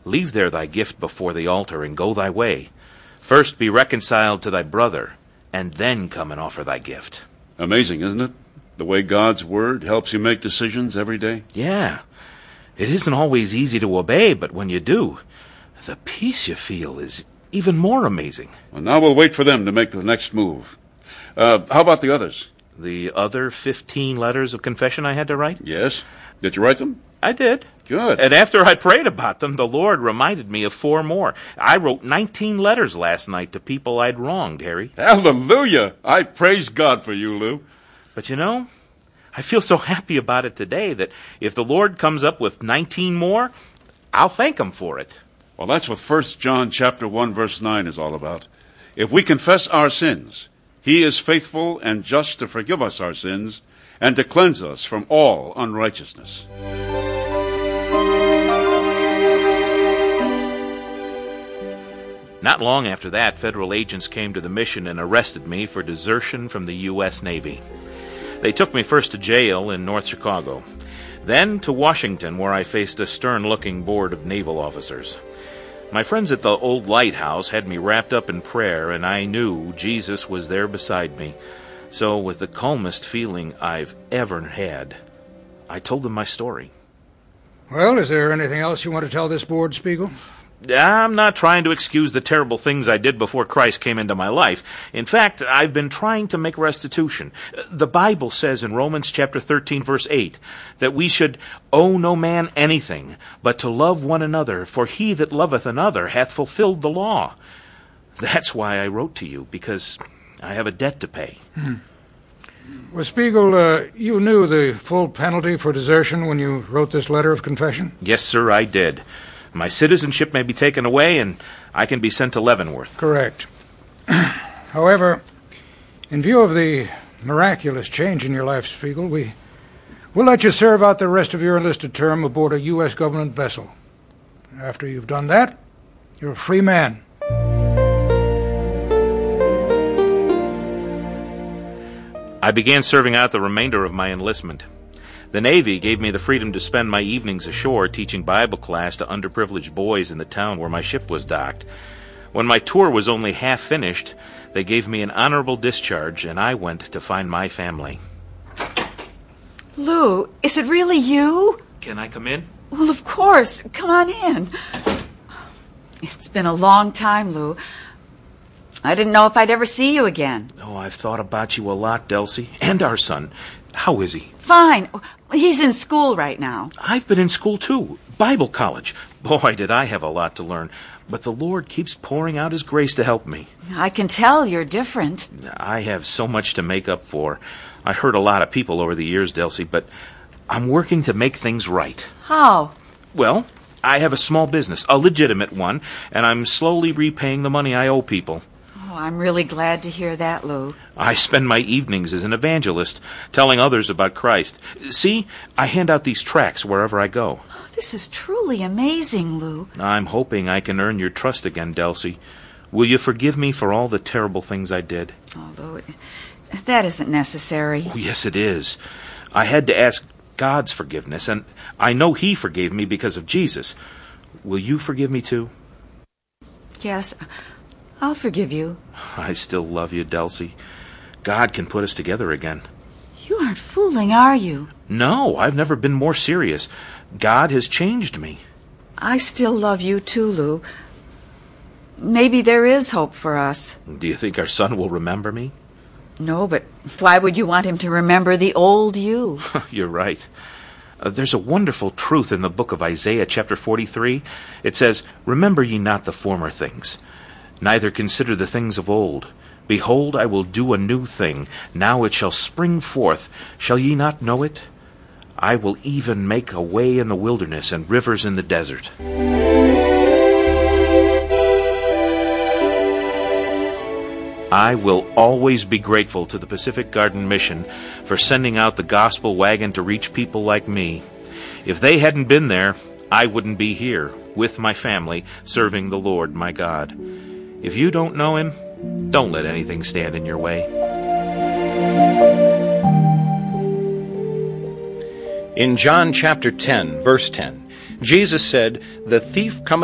Leave there thy gift before the altar, and go thy way. First be reconciled to thy brother, and then come and offer thy gift. Amazing, isn't it? The way God's Word helps you make decisions every day. Yeah. It isn't always easy to obey, but when you do, the peace you feel is even more amazing. Well, now we'll wait for them to make the next move. How about the others? The other 15 letters of confession I had to write? Yes. Did you write them? I did. Good. And after I prayed about them, the Lord reminded me of 4 more. I wrote 19 letters last night to people I'd wronged, Harry. Hallelujah! I praise God for you, Lou. But you know, I feel so happy about it today that if the Lord comes up with 19 more, I'll thank Him for it. Well, that's what 1 John chapter 1, verse 9 is all about. If we confess our sins, He is faithful and just to forgive us our sins and to cleanse us from all unrighteousness. Not long after that, federal agents came to the mission and arrested me for desertion from the U.S. Navy. They took me first to jail in North Chicago, then to Washington, where I faced a stern-looking board of naval officers. My friends at the old lighthouse had me wrapped up in prayer, and I knew Jesus was there beside me. So, with the calmest feeling I've ever had, I told them my story. Well, is there anything else you want to tell this board, Spiegel? I'm not trying to excuse the terrible things I did before Christ came into my life. In fact, I've been trying to make restitution. The Bible says in Romans chapter 13, verse 8, that we should owe no man anything, but to love one another, for he that loveth another hath fulfilled the law. That's why I wrote to you, because I have a debt to pay. Well, Spiegel, you knew the full penalty for desertion when you wrote this letter of confession? Yes, sir, I did. My citizenship may be taken away, and I can be sent to Leavenworth. Correct. However, in view of the miraculous change in your life, Spiegel, we'll let you serve out the rest of your enlisted term aboard a U.S. government vessel. After you've done that, you're a free man. I began serving out the remainder of my enlistment. The Navy gave me the freedom to spend my evenings ashore teaching Bible class to underprivileged boys in the town where my ship was docked. When my tour was only half finished, they gave me an honorable discharge, and I went to find my family. Lou, is it really you? Can I come in? Well, of course. Come on in. It's been a long time, Lou. I didn't know if I'd ever see you again. Oh, I've thought about you a lot, Delcy, and our son. How is he? Fine. He's in school right now. I've been in school, too. Bible college. Boy, did I have a lot to learn. But the Lord keeps pouring out His grace to help me. I can tell you're different. I have so much to make up for. I hurt a lot of people over the years, Delcy, but I'm working to make things right. How? Well, I have a small business, a legitimate one, and I'm slowly repaying the money I owe people. Oh, I'm really glad to hear that, Lou. I spend my evenings as an evangelist, telling others about Christ. See, I hand out these tracts wherever I go. This is truly amazing, Lou. I'm hoping I can earn your trust again, Delcy. Will you forgive me for all the terrible things I did? Oh, Lou, that isn't necessary. Oh, yes, it is. I had to ask God's forgiveness, and I know He forgave me because of Jesus. Will you forgive me, too? Yes, I'll forgive you. I still love you, Delcy. God can put us together again. You aren't fooling, are you? No, I've never been more serious. God has changed me. I still love you too, Lou. Maybe there is hope for us. Do you think our son will remember me? No, but why would you want him to remember the old you? You're right. There's a wonderful truth in the book of Isaiah, chapter 43. It says, "Remember ye not the former things, neither consider the things of old. Behold, I will do a new thing. Now it shall spring forth. Shall ye not know it? I will even make a way in the wilderness and rivers in the desert." I will always be grateful to the Pacific Garden Mission for sending out the gospel wagon to reach people like me. If they hadn't been there, I wouldn't be here with my family serving the Lord my God. If you don't know Him, don't let anything stand in your way. In John chapter 10, verse 10, Jesus said, "The thief cometh